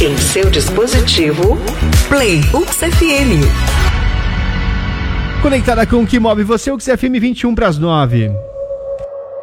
Em seu dispositivo, Play UX FM. Conectada com o que move você, o UX FM 21 para as 9.